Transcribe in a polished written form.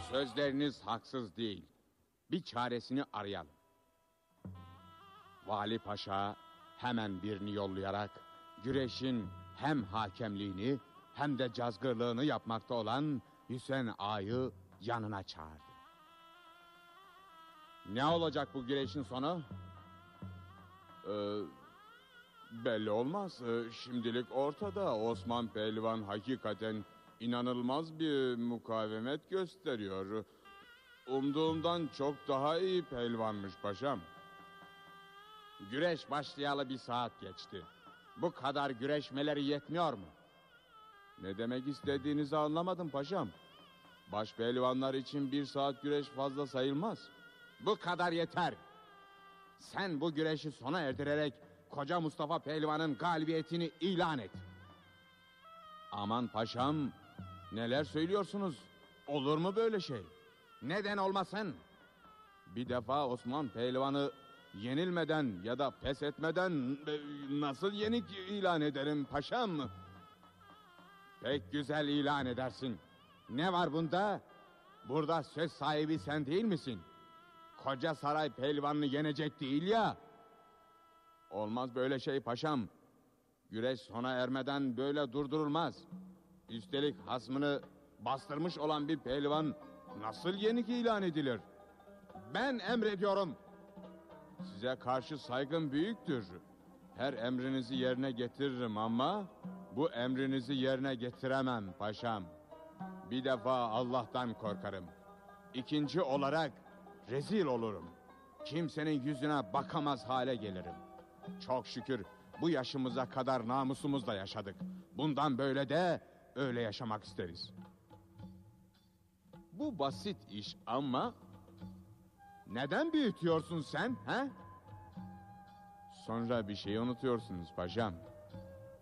Sözleriniz haksız değil. Bir çaresini arayalım. Vali Paşa hemen birini yollayarak güreşin hem hakemliğini hem de cazgırlığını yapmakta olan Hüseyin Ağa'yı yanına çağırdı. Ne olacak bu güreşin sonu? Belli olmaz. Şimdilik ortada. Osman Pehlivan hakikaten inanılmaz bir mukavemet gösteriyor. Umduğumdan çok daha iyi pehlivanmış paşam. Güreş başlayalı 1 saat geçti. Bu kadar güreşmeleri yetmiyor mu? Ne demek istediğinizi anlamadım paşam. Baş pehlivanlar için 1 saat güreş fazla sayılmaz. Bu kadar yeter. Sen bu güreşi sona erdirerek koca Mustafa Pehlivan'ın galibiyetini ilan et. Aman paşam, neler söylüyorsunuz? Olur mu böyle şey? Neden olmasın? Bir defa Osman Pehlivan'ı yenilmeden ya da pes etmeden nasıl yenik ilan ederim paşam? Pek güzel ilan edersin. Ne var bunda? Burada söz sahibi sen değil misin? Koca saray pehlivanını yenecek değil ya. Olmaz böyle şey paşam. Güreş sona ermeden böyle durdurulmaz. Üstelik hasmını bastırmış olan bir pehlivan nasıl yenik ilan edilir? Ben emrediyorum. Size karşı saygım büyüktür. Her emrinizi yerine getiririm ama bu emrinizi yerine getiremem paşam. Bir defa Allah'tan korkarım. İkinci olarak rezil olurum. Kimsenin yüzüne bakamaz hale gelirim. Çok şükür bu yaşımıza kadar namusumuzla yaşadık. Bundan böyle de öyle yaşamak isteriz. Bu basit iş ama neden büyütüyorsun sen, he? Sonra bir şey unutuyorsunuz paşam.